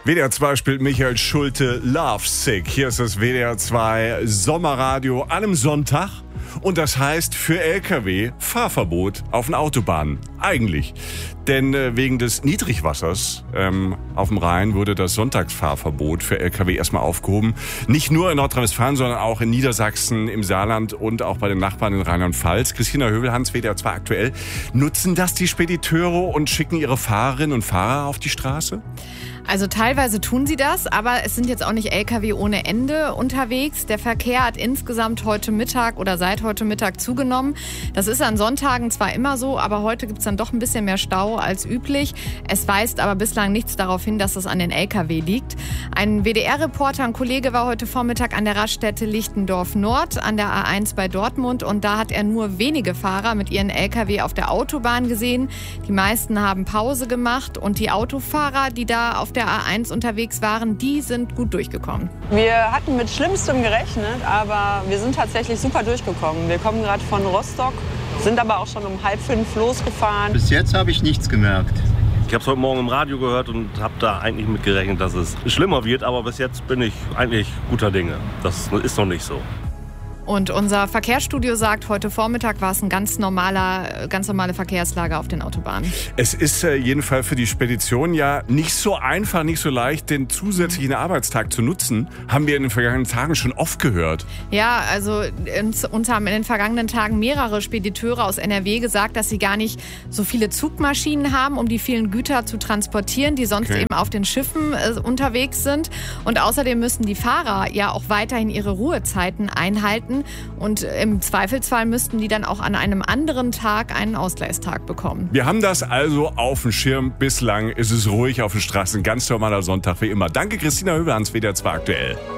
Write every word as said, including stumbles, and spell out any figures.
W D R zwei spielt Michael Schulte Love Sick. Hier ist das W D R zwei Sommerradio an einem Sonntag. Und das heißt für L K W Fahrverbot auf den Autobahnen. Eigentlich. Denn äh, wegen des Niedrigwassers ähm, auf dem Rhein wurde das Sonntagsfahrverbot für L K W erstmal aufgehoben. Nicht nur in Nordrhein-Westfalen, sondern auch in Niedersachsen, im Saarland und auch bei den Nachbarn in Rheinland-Pfalz. Christina Hövelhans, W D R zwei aktuell. Nutzen das die Spediteure und schicken ihre Fahrerinnen und Fahrer auf die Straße? Also teilweise tun sie das, aber es sind jetzt auch nicht L K W ohne Ende unterwegs. Der Verkehr hat insgesamt heute Mittag oder seit heute Mittag zugenommen. Das ist an Sonntagen zwar immer so, aber heute gibt es dann doch ein bisschen mehr Stau als üblich. Es weist aber bislang nichts darauf hin, dass es an den L K W liegt. Ein W D R-Reporter, ein Kollege war heute Vormittag an der Raststätte Lichtendorf Nord an der A eins bei Dortmund und da hat er nur wenige Fahrer mit ihren L K W auf der Autobahn gesehen. Die meisten haben Pause gemacht und die Autofahrer, die da auf der A eins unterwegs waren, die sind gut durchgekommen. Wir hatten mit Schlimmstem gerechnet, aber wir sind tatsächlich super durchgekommen. Wir kommen gerade von Rostock, sind aber auch schon um halb fünf losgefahren. Bis jetzt habe ich nichts gemerkt. Ich habe es heute Morgen im Radio gehört und habe da eigentlich mit gerechnet, dass es schlimmer wird. Aber bis jetzt bin ich eigentlich guter Dinge. Das ist noch nicht so. Und unser Verkehrsstudio sagt, heute Vormittag war es ein ganz normaler, ganz normale Verkehrslage auf den Autobahnen. Es ist äh, jedenfalls für die Spedition ja nicht so einfach, nicht so leicht, den zusätzlichen Arbeitstag zu nutzen. Haben wir in den vergangenen Tagen schon oft gehört. Ja, also uns, uns haben in den vergangenen Tagen mehrere Spediteure aus N R W gesagt, dass sie gar nicht so viele Zugmaschinen haben, um die vielen Güter zu transportieren, die sonst okay. eben auf den Schiffen äh, unterwegs sind. Und außerdem müssen die Fahrer ja auch weiterhin ihre Ruhezeiten einhalten. Und im Zweifelsfall müssten die dann auch an einem anderen Tag einen Ausgleichstag bekommen. Wir haben das also auf dem Schirm. Bislang ist es ruhig auf den Straßen. Ganz normaler Sonntag wie immer. Danke Christina Hövelhans, W D R zwei aktuell.